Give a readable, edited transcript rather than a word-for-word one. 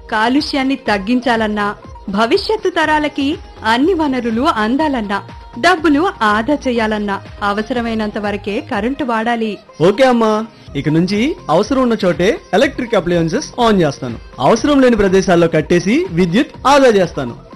కాలుష్యాన్ని తగ్గించాలన్నా భవిష్యత్తు తరాలకి అన్ని వనరులు అందాలన్నా డబ్బులు ఆదా చేయాలన్నా అవసరమైనంత వరకే కరెంటు వాడాలి. ఓకే అమ్మా, ఇక నుంచి అవసరం ఉన్న చోటే ఎలక్ట్రిక్ అప్లయన్సెస్ ఆన్ చేస్తాను. అవసరం లేని ప్రదేశాల్లో కట్టేసి విద్యుత్ ఆదా చేస్తాను.